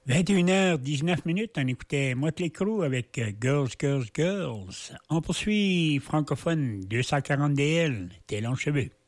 21h19, on écoutait Motley Crue avec Girls, Girls, Girls. On poursuit francophone 240 DL, tes longs cheveux.